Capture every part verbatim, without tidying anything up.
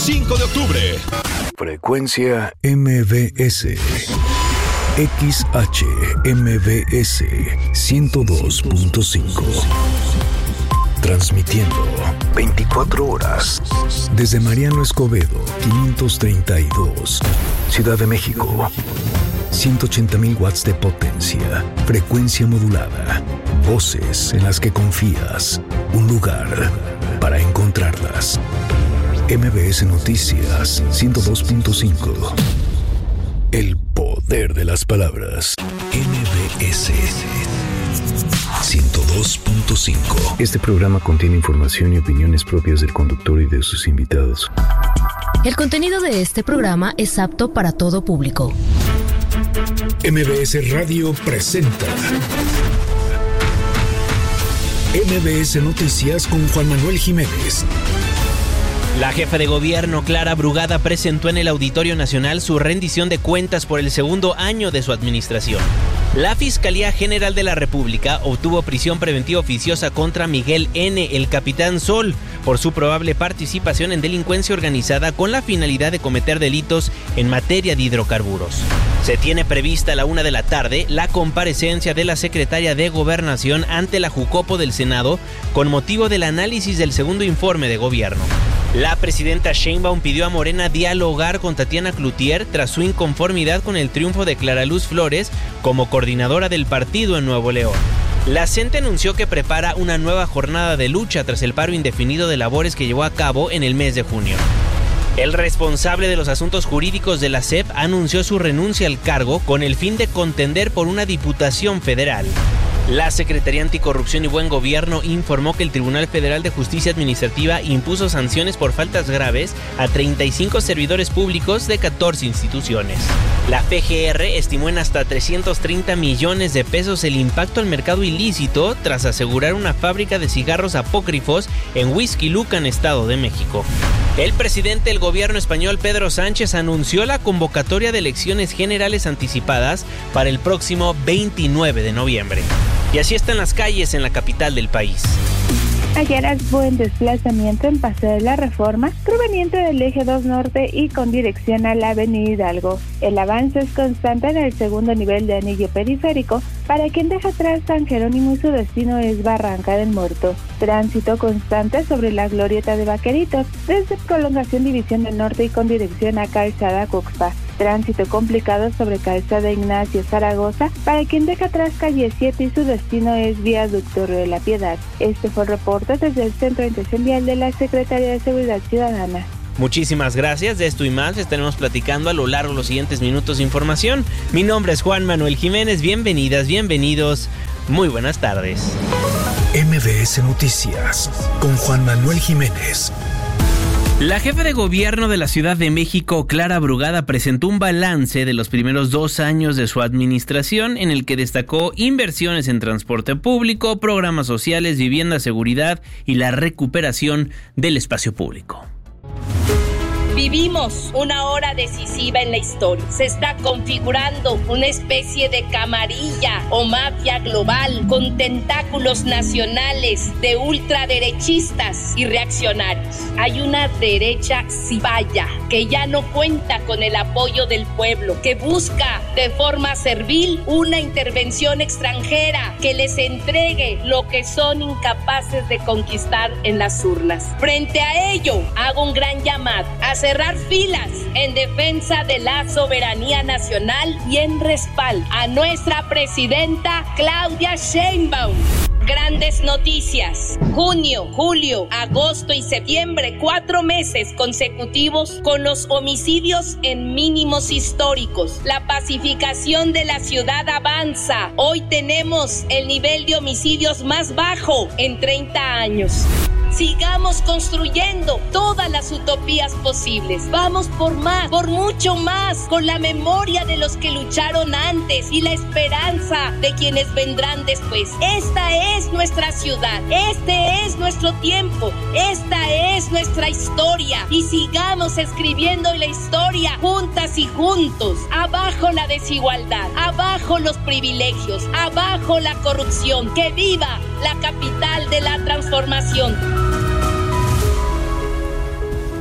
cinco de octubre. Frecuencia M B S. X H M B S ciento dos punto cinco. Transmitiendo veinticuatro horas desde Mariano Escobedo, quinientos treinta y dos, Ciudad de México. ciento ochenta mil watts de potencia, frecuencia modulada, voces en las que confías, un lugar para encontrarlas. M B S Noticias ciento dos punto cinco. El poder de las palabras. M B S ciento dos punto cinco. Este programa contiene información y opiniones propias del conductor y de sus invitados. El contenido de este programa es apto para todo público. M B S Radio presenta M B S Noticias con Juan Manuel Jiménez. La jefa de gobierno, Clara Brugada, presentó en el Auditorio Nacional su rendición de cuentas por el segundo año de su administración. La Fiscalía General de la República obtuvo prisión preventiva oficiosa contra Miguel N., el Capitán Sol, por su probable participación en delincuencia organizada con la finalidad de cometer delitos en materia de hidrocarburos. Se tiene prevista a la una de la tarde la comparecencia de la secretaria de Gobernación ante la Jucopo del Senado con motivo del análisis del segundo informe de gobierno. La presidenta Sheinbaum pidió a Morena dialogar con Tatiana Cloutier tras su inconformidad con el triunfo de Clara Luz Flores como coordinadora del partido en Nuevo León. La C E N T E anunció que prepara una nueva jornada de lucha tras el paro indefinido de labores que llevó a cabo en el mes de junio. El responsable de los asuntos jurídicos de la S E P anunció su renuncia al cargo con el fin de contender por una diputación federal. La Secretaría Anticorrupción y Buen Gobierno informó que el Tribunal Federal de Justicia Administrativa impuso sanciones por faltas graves a treinta y cinco servidores públicos de catorce instituciones. La F G R estimó en hasta trescientos treinta millones de pesos el impacto al mercado ilícito tras asegurar una fábrica de cigarros apócrifos en Huixquilucan, Estado de México. El presidente del gobierno español, Pedro Sánchez, anunció la convocatoria de elecciones generales anticipadas para el próximo veintinueve de noviembre. Y así están las calles en la capital del país. Hallarás buen desplazamiento en Paseo de la Reforma, proveniente del eje dos Norte y con dirección a la avenida Hidalgo. El avance es constante en el segundo nivel de anillo periférico. Para quien deja atrás San Jerónimo y su destino es Barranca del Muerto. Tránsito constante sobre la glorieta de Vaqueritos, desde Prolongación División del Norte y con dirección a Calzada Cuxpa. Tránsito complicado sobre Calzada Ignacio Zaragoza, para quien deja atrás calle siete y su destino es Viaducto Río de la Piedad. Este fue el reporte desde el Centro de Atención Vial de la Secretaría de Seguridad Ciudadana. Muchísimas gracias. De esto y más estaremos platicando a lo largo de los siguientes minutos de información. Mi nombre es Juan Manuel Jiménez. Bienvenidas, bienvenidos. Muy buenas tardes. M B S Noticias con Juan Manuel Jiménez. La jefa de gobierno de la Ciudad de México, Clara Brugada, presentó un balance de los primeros dos años de su administración en el que destacó inversiones en transporte público, programas sociales, vivienda, seguridad y la recuperación del espacio público. Vivimos una hora decisiva en la historia. Se está configurando una especie de camarilla o mafia global con tentáculos nacionales de ultraderechistas y reaccionarios. Hay una derecha cibaya que ya no cuenta con el apoyo del pueblo, que busca de forma servil una intervención extranjera que les entregue lo que son incapaces de conquistar en las urnas. Frente a ello, hago un gran llamado a cerrar filas en defensa de la soberanía nacional y en respaldo a nuestra presidenta Claudia Sheinbaum. Grandes noticias. Junio, julio, agosto y septiembre, cuatro meses consecutivos con los homicidios en mínimos históricos. La pacificación de la ciudad avanza. Hoy tenemos el nivel de homicidios más bajo en treinta años. Sigamos construyendo todas las utopías posibles. Vamos por más, por mucho más, con la memoria de los que lucharon antes y la esperanza de quienes vendrán después. Esta es nuestra ciudad, este es nuestro tiempo, esta es nuestra historia. Y sigamos escribiendo la historia juntas y juntos. Abajo la desigualdad, abajo los privilegios, abajo la corrupción. ¡Que viva la capital de la transformación!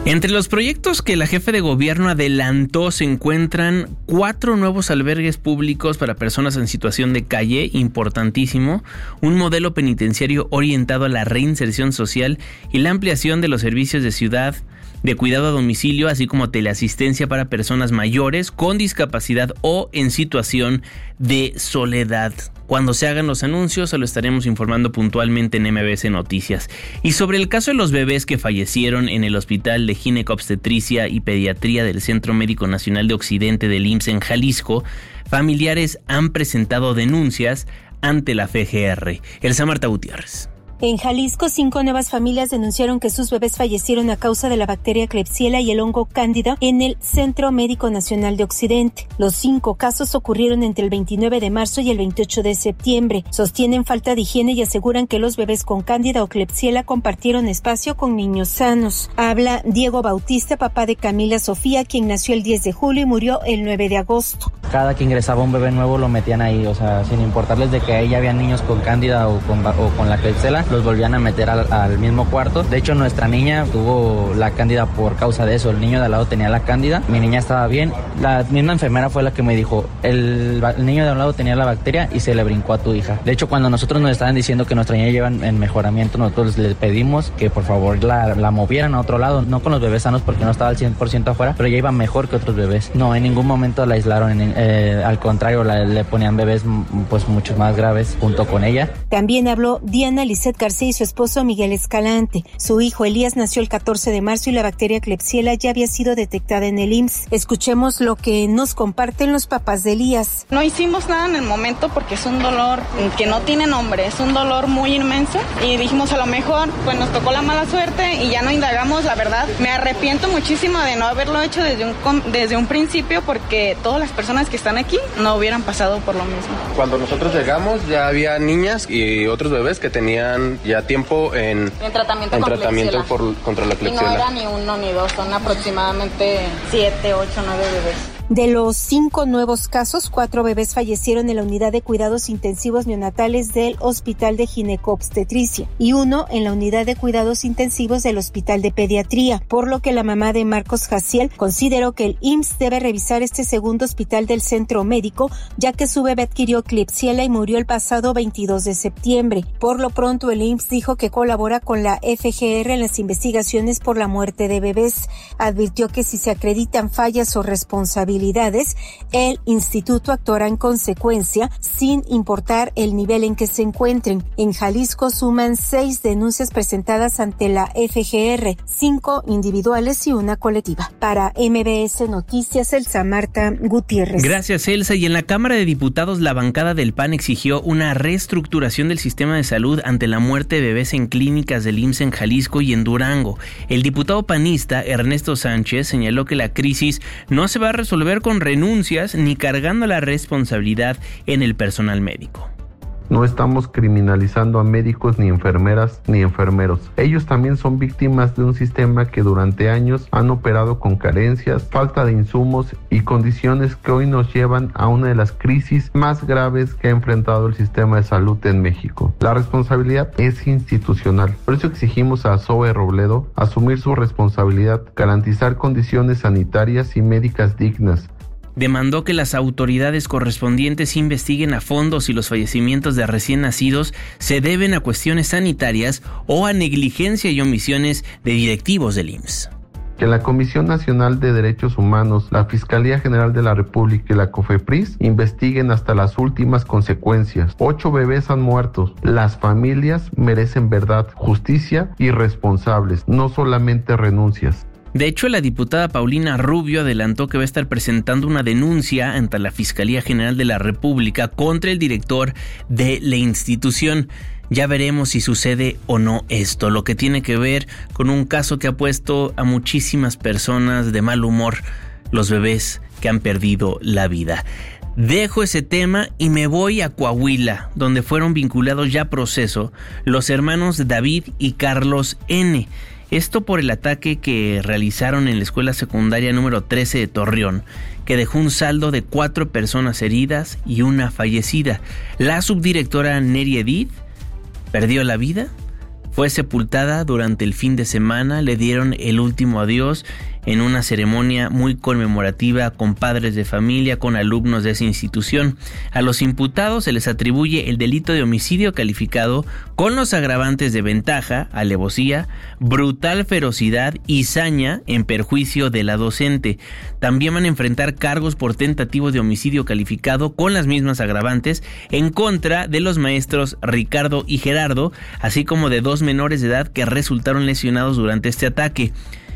Entre los proyectos que la jefa de gobierno adelantó se encuentran cuatro nuevos albergues públicos para personas en situación de calle, importantísimo, un modelo penitenciario orientado a la reinserción social y la ampliación de los servicios de ciudad de cuidado a domicilio, así como teleasistencia para personas mayores con discapacidad o en situación de soledad. Cuando se hagan los anuncios, se lo estaremos informando puntualmente en M B S Noticias. Y sobre el caso de los bebés que fallecieron en el Hospital de Ginecobstetricia y Pediatría del Centro Médico Nacional de Occidente del I M S S en Jalisco, familiares han presentado denuncias ante la F G R. Elsa Marta Gutiérrez. En Jalisco, cinco nuevas familias denunciaron que sus bebés fallecieron a causa de la bacteria Klebsiella y el hongo cándida en el Centro Médico Nacional de Occidente. Los cinco casos ocurrieron entre el veintinueve de marzo y el veintiocho de septiembre. Sostienen falta de higiene y aseguran que los bebés con cándida o Klebsiella compartieron espacio con niños sanos. Habla Diego Bautista, papá de Camila Sofía, quien nació el diez de julio y murió el nueve de agosto. Cada que ingresaba un bebé nuevo lo metían ahí, o sea, sin importarles de que ahí ya había niños con cándida o con, o con la Klebsiella, los volvían a meter al, al mismo cuarto. De hecho, nuestra niña tuvo la cándida por causa de eso. El niño de al lado tenía la cándida, mi niña estaba bien. La misma enfermera fue la que me dijo, el, el niño de al lado tenía la bacteria y se le brincó a tu hija. De hecho, cuando nosotros nos estaban diciendo que nuestra niña lleva en mejoramiento, nosotros les pedimos que por favor la, la movieran a otro lado, no con los bebés sanos porque no estaba al cien por ciento afuera, pero ya iba mejor que otros bebés. No, en ningún momento la aislaron, en, eh, al contrario, la, le ponían bebés pues mucho más graves junto con ella. También habló Diana Lisset García y su esposo Miguel Escalante. Su hijo Elías nació el catorce de marzo y la bacteria Klebsiella ya había sido detectada en el I M S S. Escuchemos lo que nos comparten los papás de Elías. No hicimos nada en el momento porque es un dolor que no tiene nombre, es un dolor muy inmenso y dijimos a lo mejor pues nos tocó la mala suerte y ya no indagamos, la verdad. Me arrepiento muchísimo de no haberlo hecho desde un, desde un principio porque todas las personas que están aquí no hubieran pasado por lo mismo. Cuando nosotros llegamos ya había niñas y otros bebés que tenían ya tiempo en, en tratamiento, en con tratamiento por, contra la Klebsiella. Y no era ni uno ni dos, son aproximadamente siete, ocho, nueve bebés. De los cinco nuevos casos, cuatro bebés fallecieron en la unidad de cuidados intensivos neonatales del Hospital de Ginecobstetricia y uno en la unidad de cuidados intensivos del Hospital de Pediatría, por lo que la mamá de Marcos Jaciel consideró que el I M S S debe revisar este segundo hospital del centro médico, ya que su bebé adquirió Klebsiella y murió el pasado veintidós de septiembre. Por lo pronto, el I M S S dijo que colabora con la F G R en las investigaciones por la muerte de bebés. Advirtió que si se acreditan fallas o responsabilidades, el instituto actuará en consecuencia sin importar el nivel en que se encuentren. En Jalisco suman seis denuncias presentadas ante la F G R, cinco individuales y una colectiva. Para M B S Noticias, Elsa Marta Gutiérrez. Gracias, Elsa. Y en la Cámara de Diputados, la bancada del P A N exigió una reestructuración del sistema de salud ante la muerte de bebés en clínicas del I M S S en Jalisco y en Durango. El diputado panista Ernesto Sánchez señaló que la crisis no se va a resolver con renuncias ni cargando la responsabilidad en el personal médico. No estamos criminalizando a médicos ni enfermeras ni enfermeros. Ellos también son víctimas de un sistema que durante años han operado con carencias, falta de insumos y condiciones que hoy nos llevan a una de las crisis más graves que ha enfrentado el sistema de salud en México. La responsabilidad es institucional. Por eso exigimos a Zoe Robledo asumir su responsabilidad, garantizar condiciones sanitarias y médicas dignas. Demandó que las autoridades correspondientes investiguen a fondo si los fallecimientos de recién nacidos se deben a cuestiones sanitarias o a negligencia y omisiones de directivos del I M S S. Que la Comisión Nacional de Derechos Humanos, la Fiscalía General de la República y la COFEPRIS investiguen hasta las últimas consecuencias. Ocho bebés han muerto. Las familias merecen verdad, justicia y responsables, no solamente renuncias. De hecho, la diputada Paulina Rubio adelantó que va a estar presentando una denuncia ante la Fiscalía General de la República contra el director de la institución. Ya veremos si sucede o no esto, lo que tiene que ver con un caso que ha puesto a muchísimas personas de mal humor, los bebés que han perdido la vida. Dejo ese tema y me voy a Coahuila, donde fueron vinculados ya a proceso los hermanos David y Carlos N., esto por el ataque que realizaron en la escuela secundaria número trece de Torreón, que dejó un saldo de cuatro personas heridas y una fallecida. La subdirectora Neri Edith perdió la vida. Fue sepultada durante el fin de semana, le dieron el último adiós en una ceremonia muy conmemorativa con padres de familia, con alumnos de esa institución. A los imputados se les atribuye el delito de homicidio calificado con los agravantes de ventaja, alevosía, brutal ferocidad y saña en perjuicio de la docente. También van a enfrentar cargos por tentativos de homicidio calificado con las mismas agravantes en contra de los maestros Ricardo y Gerardo, así como de dos menores de edad que resultaron lesionados durante este ataque.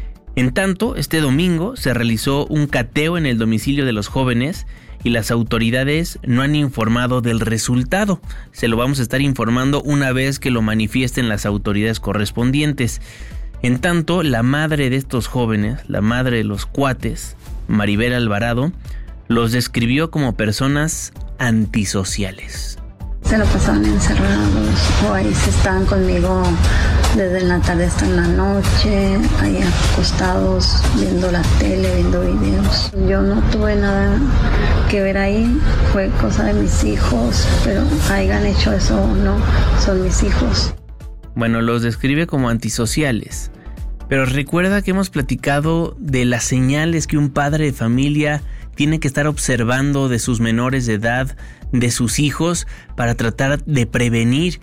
En tanto, este domingo se realizó un cateo en el domicilio de los jóvenes y las autoridades no han informado del resultado. Se lo vamos a estar informando una vez que lo manifiesten las autoridades correspondientes. En tanto, la madre de estos jóvenes, la madre de los cuates, Maribel Alvarado, los describió como personas antisociales. Se lo pasaban encerrados o ahí se estaban conmigo desde la tarde hasta en la noche, ahí acostados viendo la tele, viendo videos. Yo no tuve nada que ver ahí, fue cosa de mis hijos, pero hayan hecho eso o no, son mis hijos. Bueno, los describe como antisociales, pero recuerda que hemos platicado de las señales que un padre de familia tiene que estar observando de sus menores de edad, de sus hijos, para tratar de prevenir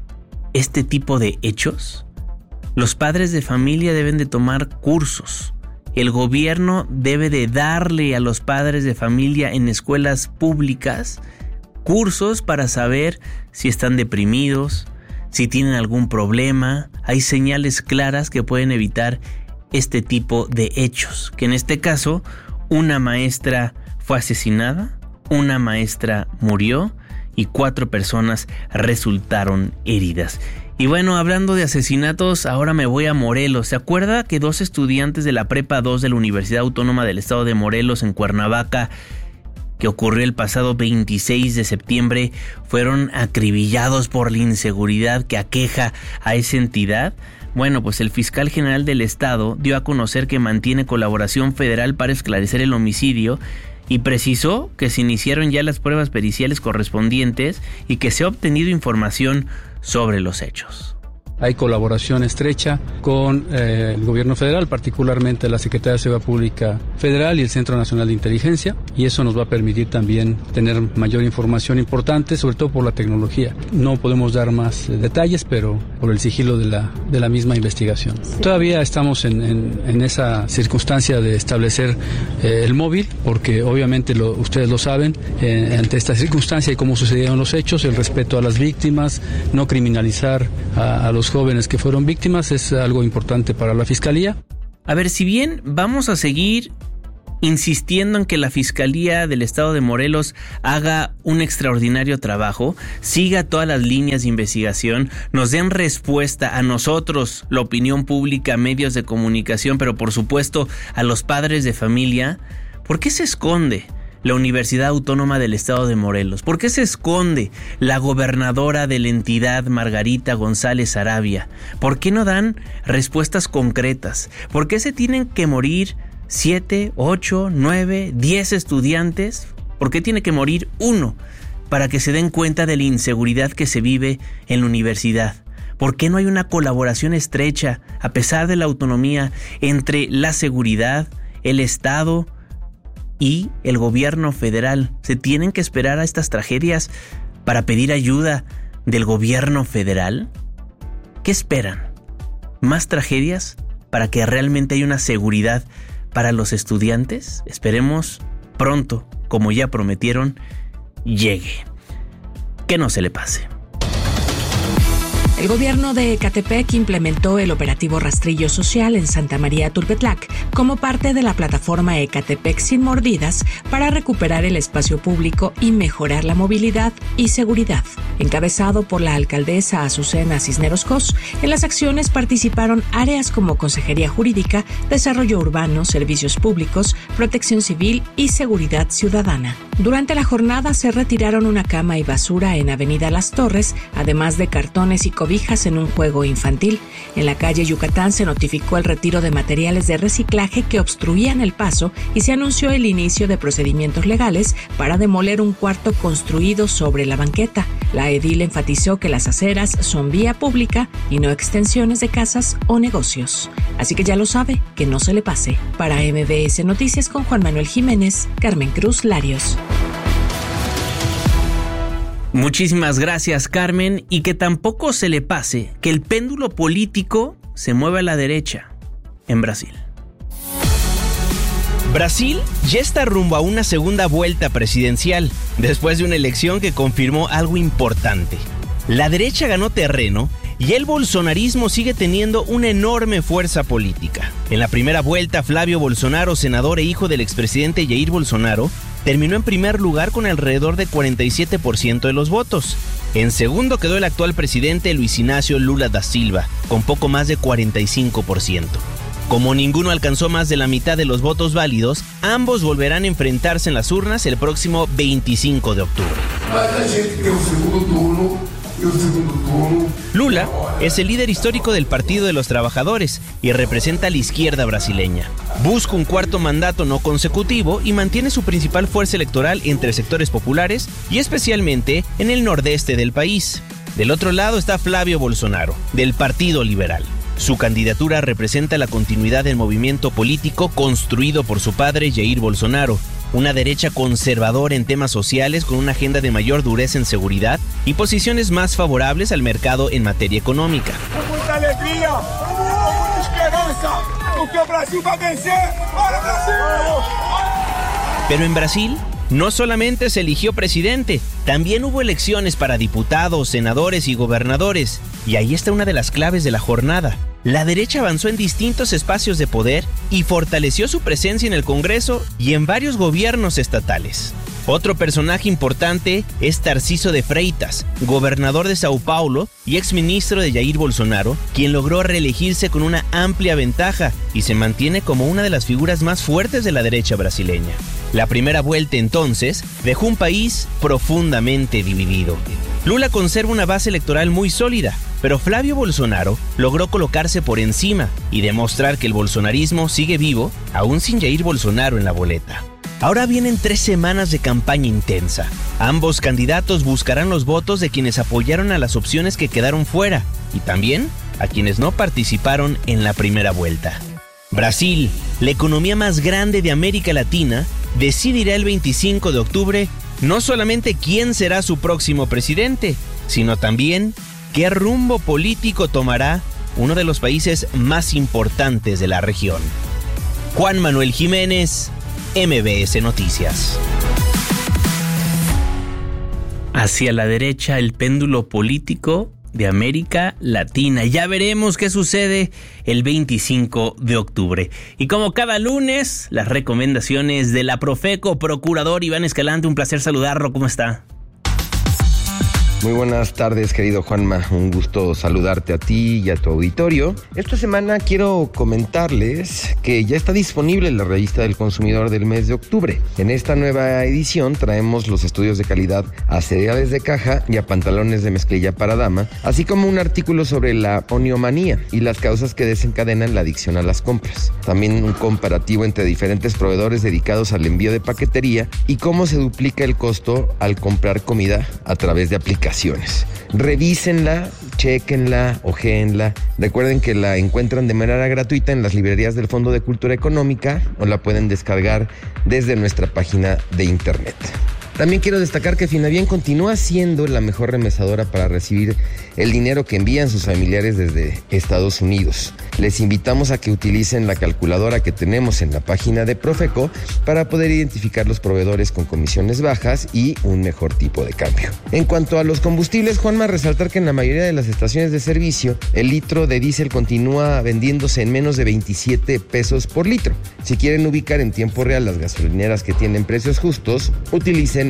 este tipo de hechos. Los padres de familia deben de tomar cursos. El gobierno debe de darle a los padres de familia en escuelas públicas cursos para saber si están deprimidos, si tienen algún problema. Hay señales claras que pueden evitar este tipo de hechos, que en este caso una maestra fue asesinada, una maestra murió y cuatro personas resultaron heridas. Y bueno, hablando de asesinatos, ahora me voy a Morelos. ¿Se acuerda que dos estudiantes de la Prepa dos de la Universidad Autónoma del Estado de Morelos en Cuernavaca, que ocurrió el pasado veintiséis de septiembre, fueron acribillados por la inseguridad que aqueja a esa entidad? Bueno, pues el fiscal general del estado dio a conocer que mantiene colaboración federal para esclarecer el homicidio y precisó que se iniciaron ya las pruebas periciales correspondientes y que se ha obtenido información sobre los hechos. Hay colaboración estrecha con eh, el gobierno federal, particularmente la Secretaría de Seguridad Pública Federal y el Centro Nacional de Inteligencia, y eso nos va a permitir también tener mayor información importante, sobre todo por la tecnología. No podemos dar más eh, detalles, pero por el sigilo de la, de la misma investigación. Sí. Todavía estamos en, en, en esa circunstancia de establecer eh, el móvil, porque obviamente lo, ustedes lo saben, eh, ante esta circunstancia y cómo sucedieron los hechos, el respeto a las víctimas, no criminalizar a, a los jóvenes que fueron víctimas es algo importante para la Fiscalía. A ver, si bien vamos a seguir insistiendo en que la Fiscalía del Estado de Morelos haga un extraordinario trabajo, siga todas las líneas de investigación, nos den respuesta a nosotros, la opinión pública, medios de comunicación, pero por supuesto a los padres de familia, ¿por qué se esconde la Universidad Autónoma del Estado de Morelos? ¿Por qué se esconde la gobernadora de la entidad, Margarita González Arabia? ¿Por qué no dan respuestas concretas? ¿Por qué se tienen que morir siete, ocho, nueve, diez estudiantes? ¿Por qué tiene que morir uno para que se den cuenta de la inseguridad que se vive en la universidad? ¿Por qué no hay una colaboración estrecha, a pesar de la autonomía, entre la seguridad, el Estado y el gobierno federal? ¿Se tienen que esperar a estas tragedias para pedir ayuda del gobierno federal? ¿Qué esperan? ¿Más tragedias para que realmente haya una seguridad para los estudiantes? Esperemos pronto, como ya prometieron, llegue. Que no se le pase. El gobierno de Ecatepec implementó el operativo Rastrillo Social en Santa María Tulpetlac como parte de la plataforma Ecatepec Sin Mordidas para recuperar el espacio público y mejorar la movilidad y seguridad. Encabezado por la alcaldesa Azucena Cisneros Cos, en las acciones participaron áreas como Consejería Jurídica, Desarrollo Urbano, Servicios Públicos, Protección Civil y Seguridad Ciudadana. Durante la jornada se retiraron una cama y basura en Avenida Las Torres, además de cartones y cobijas en un juego infantil. En la calle Yucatán se notificó el retiro de materiales de reciclaje que obstruían el paso y se anunció el inicio de procedimientos legales para demoler un cuarto construido sobre la banqueta. La edil enfatizó que las aceras son vía pública y no extensiones de casas o negocios. Así que ya lo sabe, que no se le pase. Para M B S Noticias con Juan Manuel Jiménez, Carmen Cruz Larios. Muchísimas gracias, Carmen, y que tampoco se le pase que el péndulo político se mueve a la derecha en Brasil. Brasil ya está rumbo a una segunda vuelta presidencial, después de una elección que confirmó algo importante. La derecha ganó terreno y el bolsonarismo sigue teniendo una enorme fuerza política. En la primera vuelta, Flavio Bolsonaro, senador e hijo del expresidente Jair Bolsonaro, terminó en primer lugar con alrededor de cuarenta y siete por ciento de los votos. En segundo quedó el actual presidente Luis Ignacio Lula da Silva, con poco más de cuarenta y cinco por ciento. Como ninguno alcanzó más de la mitad de los votos válidos, ambos volverán a enfrentarse en las urnas el próximo veinticinco de octubre. Lula es el líder histórico del Partido de los Trabajadores y representa a la izquierda brasileña. Busca un cuarto mandato no consecutivo y mantiene su principal fuerza electoral entre sectores populares y especialmente en el nordeste del país. Del otro lado está Flavio Bolsonaro, del Partido Liberal. Su candidatura representa la continuidad del movimiento político construido por su padre Jair Bolsonaro, una derecha conservadora en temas sociales con una agenda de mayor dureza en seguridad y posiciones más favorables al mercado en materia económica. Con mucha alegría, con mucha esperanza, porque Brasil va a vencer. ¡Para Brasil! Pero en Brasil no solamente se eligió presidente, también hubo elecciones para diputados, senadores y gobernadores. Y ahí está una de las claves de la jornada. La derecha avanzó en distintos espacios de poder y fortaleció su presencia en el Congreso y en varios gobiernos estatales. Otro personaje importante es Tarcísio de Freitas, gobernador de Sao Paulo y exministro de Jair Bolsonaro, quien logró reelegirse con una amplia ventaja y se mantiene como una de las figuras más fuertes de la derecha brasileña. La primera vuelta, entonces, dejó un país profundamente dividido. Lula conserva una base electoral muy sólida, pero Flavio Bolsonaro logró colocarse por encima y demostrar que el bolsonarismo sigue vivo, aún sin Jair Bolsonaro en la boleta. Ahora vienen tres semanas de campaña intensa. Ambos candidatos buscarán los votos de quienes apoyaron a las opciones que quedaron fuera y también a quienes no participaron en la primera vuelta. Brasil, la economía más grande de América Latina, decidirá el veinticinco de octubre no solamente quién será su próximo presidente, sino también qué rumbo político tomará uno de los países más importantes de la región. Juan Manuel Jiménez, M B S Noticias. Hacia la derecha, el péndulo político de América Latina. Ya veremos qué sucede el veinticinco de octubre. Y como cada lunes, las recomendaciones de la Profeco. Procurador Iván Escalante, un placer saludarlo. ¿Cómo está? Muy buenas tardes, querido Juanma. Un gusto saludarte a ti y a tu auditorio. Esta semana quiero comentarles que ya está disponible la revista del consumidor del mes de octubre. En esta nueva edición traemos los estudios de calidad a cereales de caja y a pantalones de mezclilla para dama, así como un artículo sobre la oniomanía y las causas que desencadenan la adicción a las compras. También un comparativo entre diferentes proveedores dedicados al envío de paquetería y cómo se duplica el costo al comprar comida a través de aplicaciones. Revísenla, chéquenla, ojéenla. Recuerden que la encuentran de manera gratuita en las librerías del Fondo de Cultura Económica o la pueden descargar desde nuestra página de internet. También quiero destacar que Finavien continúa siendo la mejor remesadora para recibir el dinero que envían sus familiares desde Estados Unidos. Les invitamos a que utilicen la calculadora que tenemos en la página de Profeco para poder identificar los proveedores con comisiones bajas y un mejor tipo de cambio. En cuanto a los combustibles, Juanma, resaltar que en la mayoría de las estaciones de servicio, el litro de diésel continúa vendiéndose en menos de veintisiete pesos por litro. Si quieren ubicar en tiempo real las gasolineras que tienen precios justos, utilicen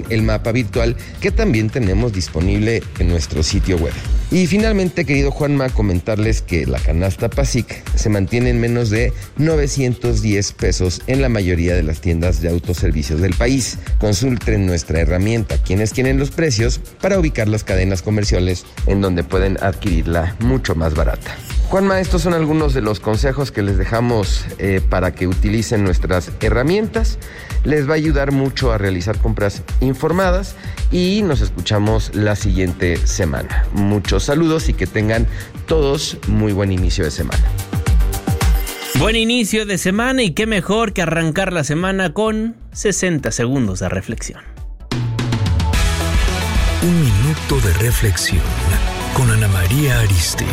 con el mapa virtual que también tenemos disponible en nuestro sitio web. Y finalmente, querido Juanma, comentarles que la canasta PASIC se mantiene en menos de novecientos diez pesos en la mayoría de las tiendas de autoservicios del país. Consulten nuestra herramienta Quienes Quieren los Precios para ubicar las cadenas comerciales en donde pueden adquirirla mucho más barata. Juanma, estos son algunos de los consejos que les dejamos eh, para que utilicen nuestras herramientas. Les va a ayudar mucho a realizar compras informadas y nos escuchamos la siguiente semana. Muchos saludos y que tengan todos muy buen inicio de semana. Buen inicio de semana y qué mejor que arrancar la semana con sesenta segundos de reflexión. Un minuto de reflexión con Ana María Arispe.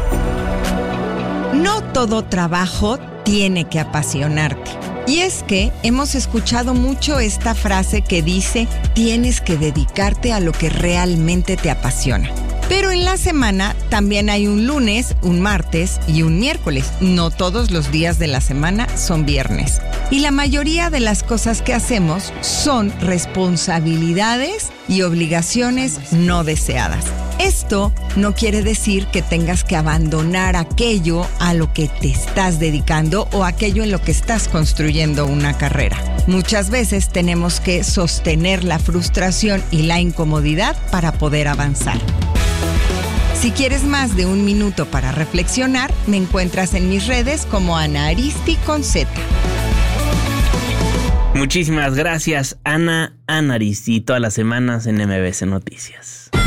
No todo trabajo tiene que apasionarte. Y es que hemos escuchado mucho esta frase que dice, tienes que dedicarte a lo que realmente te apasiona. Pero en la semana también hay un lunes, un martes y un miércoles. No todos los días de la semana son viernes. Y la mayoría de las cosas que hacemos son responsabilidades y obligaciones no deseadas. Esto no quiere decir que tengas que abandonar aquello a lo que te estás dedicando o aquello en lo que estás construyendo una carrera. Muchas veces tenemos que sostener la frustración y la incomodidad para poder avanzar. Si quieres más de un minuto para reflexionar, me encuentras en mis redes como Ana Arispe con Z. Muchísimas gracias, Ana Ana Arispe, todas las semanas en M B C Noticias.